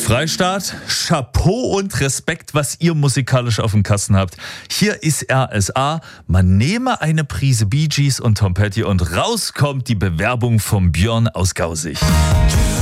Freistaat, Chapeau und Respekt, was ihr musikalisch auf dem Kasten habt. Hier ist RSA, man nehme eine Prise Bee Gees und Tom Petty und raus kommt die Bewerbung vom Björn aus Gausig.